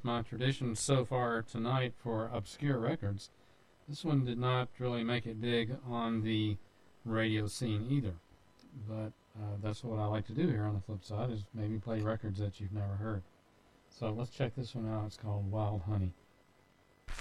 my tradition so far tonight for obscure records. This one did not really make it big on the radio scene either. But that's what I like to do here on the flip side, is maybe play records that you've never heard. So let's check this one out. It's called Wild Honey.